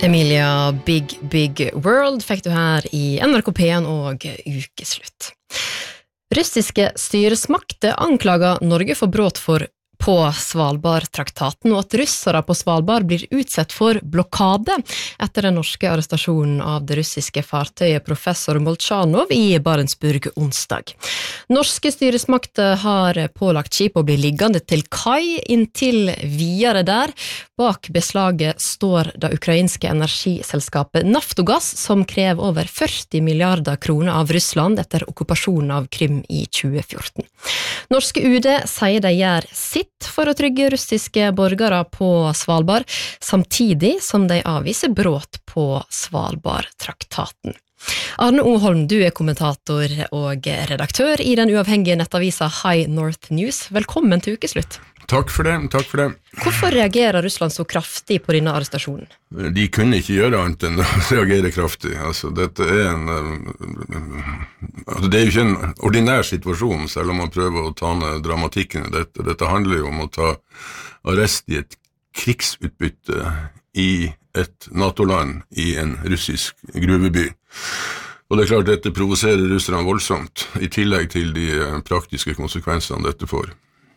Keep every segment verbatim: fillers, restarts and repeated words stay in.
Emilia Big Big World fikk du her i N R K P en og Ukeslutt. Russiske styresmakter anklager Norge for brot for på Svalbard-traktaten, og at russere på Svalbard blir utsett for blokade etter den norske arrestasjonen av det russiske fartøyet professor Molchanov i Barentsburg onsdag. Norske styresmakter har pålagt skip å bli liggende til kai inntil videre der. Bak beslaget står det ukrainske energiselskapet Naftogaz, som krever over førti milliarder kroner av Russland etter okkupasjonen av Krim i tjue fjorten. Norske U D sier de gjør sitt for å trygge russiske borgere på Svalbard, samtidig som de avviser brot på Svalbard-traktaten. Arne O. Holm, du er kommentator og redaktør i den uavhengige nettavisa High North News. Velkommen til Ukeslutt. Takk for det, takk for det. Hvorfor reagerer Russland så kraftig på denne arrestasjonen? De kunne ikke gjøre annet enn å reagere kraftig. Altså, dette er en, altså, det er jo ikke en ordinær situasjon, selv om man prøver å ta ned dramatikken i dette. Dette handler jo om å ta arrest i et krigsutbytte i et NATO-land i en russisk gruveby. Og det er klart dette provoserer russerne voldsomt, i tillegg til de praktiske konsekvensene dette får.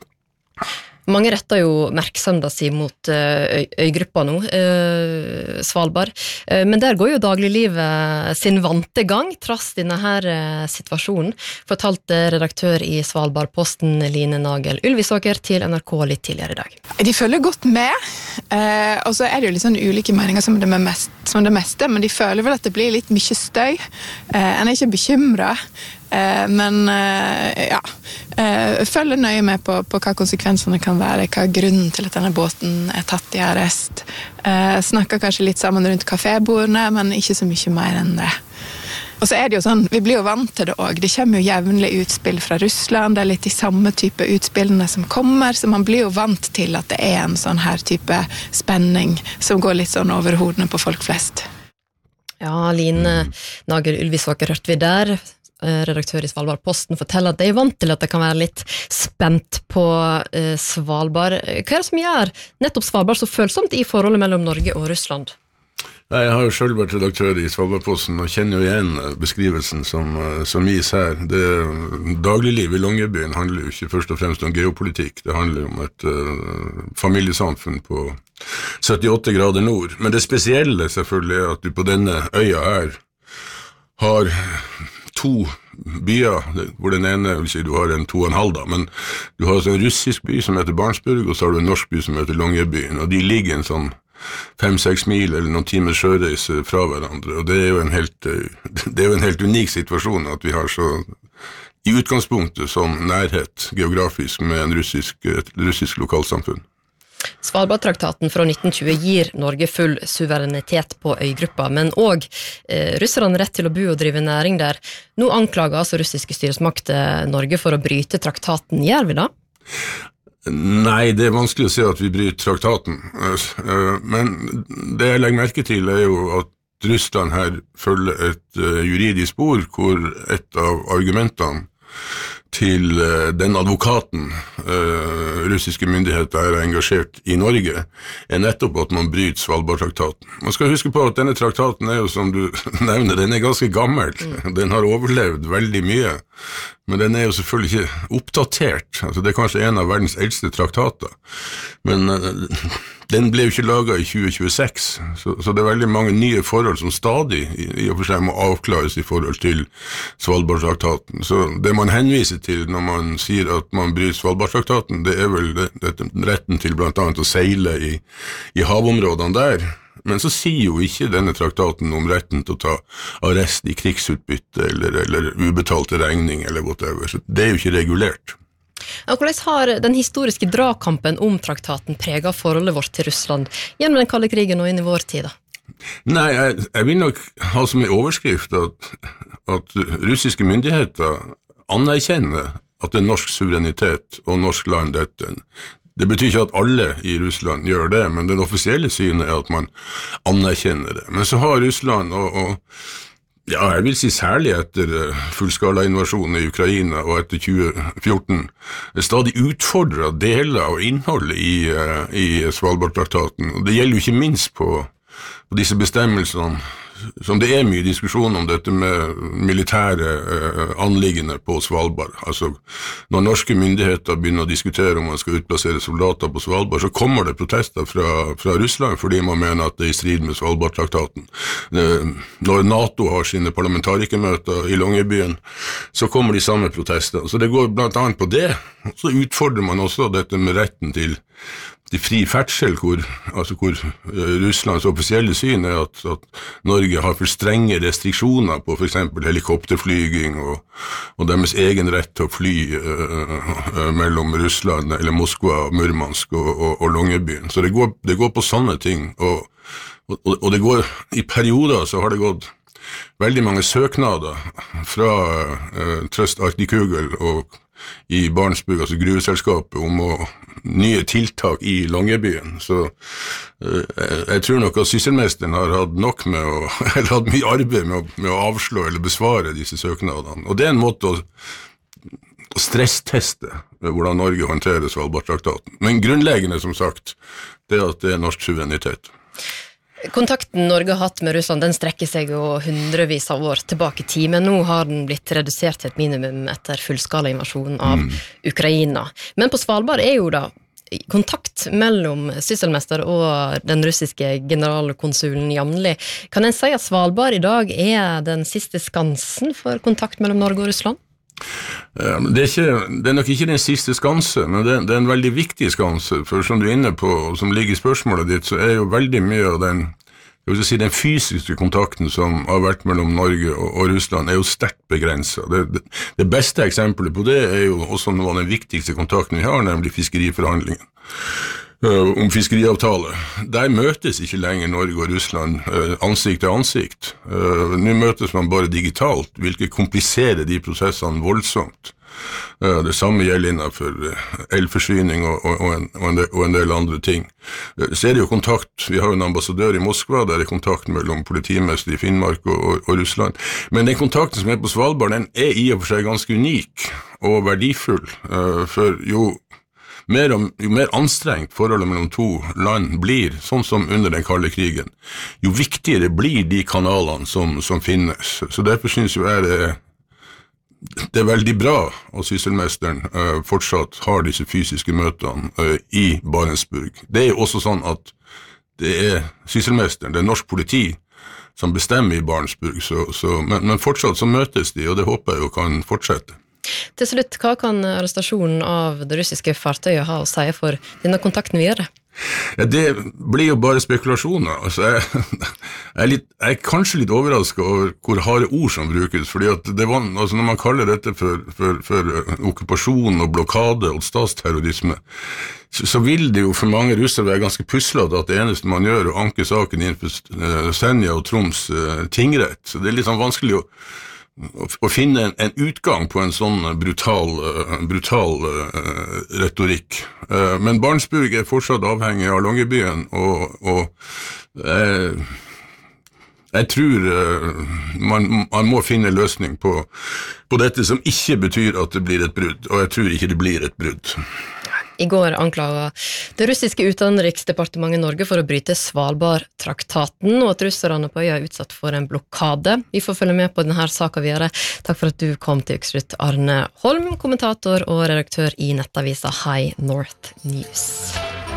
Mange retter jo merksomda si mot øy, øygruppa nå, øh, Svalbard, uh, men der går jo dagliglivet sin vante gang, trass denne her uh, situasjonen, fortalte redaktør i Svalbardposten Line Nagel Ylvisåker til N R K litt tidligere i dag. De følger godt med, uh, og så er det jo litt sånn ulike meninger som det, mest, som det meste, men de føler vel at det blir litt mye støy. Uh, en er ikke bekymret, uh, men uh, ja, uh, følger nøye med på, på hva konsekvensene kan være, hva er grunnen til at denne båten er tatt i arrest. Eh, snakker kanskje litt sammen rundt kafébordene, men ikke så mye mer enn det. Og så er det jo sånn, vi blir jo vant til det også. Det kommer jo jevnlig utspill fra Russland, det er litt de samme type utspillene som kommer, så man blir jo vant til at det er en sånn her type spenning som går litt sånn over hodene på folk flest. Ja, Line Nagel Ylvisåker hørte vi der. Redaktør i Svalbardposten forteller at de er vant til at det kan være litt spent på eh, Svalbard. Hva er det som gjør nettopp Svalbard så følsomt i forholdet mellom Norge og Russland? Jeg har jo selv vært redaktør i Svalbardposten og kjenner jo igjen beskrivelsen som, som gis her. Det dagligliv i Longyearbyen handler jo ikke først og fremst om geopolitikk, det handler om et uh, familiesamfunn på syttiåtte grader nord. Men det spesielle selvfølgelig er at du på denne øya her har to byer, hvor den ene, vil si du har en to og en halv da, men du har en russisk by som heter Barentsburg, og så har du en norsk by som heter Longyearbyen, og de ligger en sånn fem-seks mil eller noen timers sjøreise fra hverandre, og det er jo en helt, det er jo en helt unik situasjon at vi har så, i utgangspunktet, sånn nærhet geografisk med en russisk, et russisk lokalsamfunn. Svalbardtraktaten fra nitten tjue gir Norge full suverenitet på øygruppa, men også eh, russerne rett til å bo og drive næring der. Nå anklager altså russiske styresmakter Norge for å bryte traktaten. Gjør vi da? Nei, det er vanskelig å si at vi bryter traktaten, men det jeg legger merke til er jo at Russland her følger et juridisk spor, hvor et av argumentene til den advokaten uh, russiske myndigheter er engasjert i Norge, er nettopp at man bryter Svalbardtraktaten. Man skal huske på at denne traktaten er jo, som du nevner, den er ganske gammel. Den har overlevd veldig mye, men den er jo selvfølgelig ikke oppdatert. Altså, det er kanskje en av verdens eldste traktater, men uh, den ble jo ikke laget i tjue tjueseks, så, så det er veldig mange nye forhold som stadig i, i og for seg må avklares i forhold til Svalbardtraktaten. Så det man henviser til når man sier at man bryter Svalbardtraktaten, det er vel det, det, retten til blant annet å seile i, i havområdene der. Men så sier jo ikke denne traktaten om retten til å ta arrest i krigsutbytte eller, eller ubetalte regning eller whatever, så det er jo ikke regulert. Hvordan har den historiske dragkampen om traktaten preget forholdet vårt til Russland gjennom den kalde krigen og inn i vår tid? Da? Nei, jeg, jeg vil nok ha som en overskrift at, at russiske myndigheter anerkjenner at det er norsk suverenitet og norsk land dette. Det betyr ikke at alle i Russland gjør det, men den offisielle synet er at man anerkjenner det. Men så har Russland og, og ja, jeg vil si særlig etter fullskala-invasjonen i Ukraina og etter tjue fjorten, stadig utfordret deler av innholdet i, i Svalbardtraktaten. Og det gjelder jo ikke minst på på disse bestemmelsene, som det er mye diskusjon om dette med militære eh, anliggende på Svalbard. Altså, når norske myndigheter begynner å diskutere om man skal utplassere soldater på Svalbard, så kommer det protester fra, fra Russland, fordi man mener at det er i strid med Svalbardtraktaten. Eh, når NATO har sine parlamentarikermøter i Longyearbyen, så kommer de samme protester. Så det går blant annet på det. Så utfordrer man også dette med retten til til fri ferdsel, hvor, altså hvor Russlands offisielle syn er at, at Norge har for strenge restriksjoner på for eksempel helikopterflyging og, og deres egen rett til å fly uh, uh, mellom Russland eller Moskva, Murmansk og, og, og Longyearbyen. Så det går, det går på sånne ting, og, og, og det går, i perioder så har det gått veldig mange søknader fra uh, Trøst Arctic Kugel og i Barentsburg, altså gruveselskapet, om å, nye tiltak i Longyearbyen. Så uh, jeg tror nok at sysselmesteren har hatt nok med å, eller hatt mye arbeid med å, med å avslå eller besvare disse søknadene. Og det er en måte å, å stressteste hvordan Norge håndterer Svalbardtraktaten. Men grunnleggende, som sagt, det er at det er norsk suverenitet. Kontakten Norge har hatt med Russland, den strekker seg jo hundrevis av år tilbake i tid, men nå har den blitt redusert til et minimum etter fullskala invasjon av mm. Ukraina. Men på Svalbard er jo da kontakt mellom sysselmester og den russiske generalkonsulen jevnlig. Kan en si at Svalbard i dag er den siste skansen for kontakt mellom Norge og Russland? Det er, ikke, det er nok ikke den siste skanse, men det er, det er en veldig viktig skanse, for som du er inne på, og som ligger i spørsmålet ditt, så er jo veldig mye av den, jeg vil si, den fysiske kontakten som har vært mellom Norge og, og Russland er jo sterkt begrenset. Det, det, det beste eksempelet på det er jo også noe av den viktigste kontakten vi har, nemlig fiskeriforhandlingen. Uh, om fiskeriavtale. Der møtes ikke lenger Norge og Russland uh, ansikt til ansikt. Uh, nå møtes man bare digitalt, hvilket kompliserer de prosessene voldsomt. Uh, det samme gjelder innenfor uh, elforsyning og, og, og, en, og, en del, og en del andre ting. Uh, så er det jo kontakt, vi har jo en ambassadør i Moskva, der er kontakt mellom politimester i Finnmark og, og, og Russland. Men den kontakten som er på Svalbard, den er i og for seg ganske unik og verdifull, uh, for jo Mer om, jo mer anstrengt forholdet mellom to land blir, sånn som under den kalde krigen, jo viktigere blir de kanalene som, som finnes. Så derfor synes jo jeg det, det er veldig bra at sysselmesteren uh, fortsatt har disse fysiske møtene uh, i Barentsburg. Det er jo også sånn at det er sysselmesteren, det er norsk politi, som bestemmer i Barentsburg, så, så, men, men fortsatt så møtes de, og det håper jeg jo kan fortsette. Til slutt, hva kan arrestasjonen av det russiske fartøyet ha å si for denne kontakten videre? Ja, det blir jo bare spekulasjoner. Altså, jeg, jeg, er litt, jeg er kanskje litt overrasket over hvor harde ord som brukes, fordi at det var, altså når man kaller dette for, for, for okkupasjon og blokade og statsterrorisme, så, så vil det jo for mange russere være ganske puslete at det eneste man gjør er å anke saken inn for uh, Senja og Troms uh, tingrett. Så det er litt sånn vanskelig å å finne en, en utgang på en sånn brutal, uh, brutal uh, retorikk. Uh, men Barentsburg er fortsatt avhengig av Longyearbyen, og, og uh, jeg tror uh, man, man må finne en løsning på, på dette som ikke betyr at det blir et brudd, og jeg tror ikke det blir et brudd. I går anklaget det russiske utenriksdepartementet Norge for å bryte Svalbardtraktaten, og at russerne på øya er utsatt for en blokade. Vi får følge med på denne saken videre. Takk for at du kom til Ukeslutt, Arne Holm, kommentator og redaktør i nettavisa High North News.